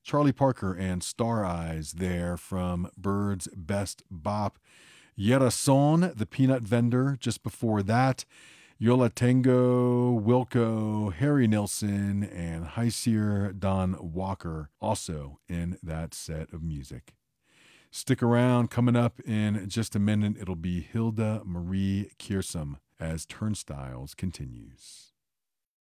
Charlie Parker and Star Eyes there from Bird's Best Bop. Yerason, the peanut vendor, just before that. Yola Tango, Wilco, Harry Nilsson, and Heisier Don Walker also in that set of music. Stick around. Coming up in just a minute, it'll be Hilda Marie Kiersum as Turnstiles continues.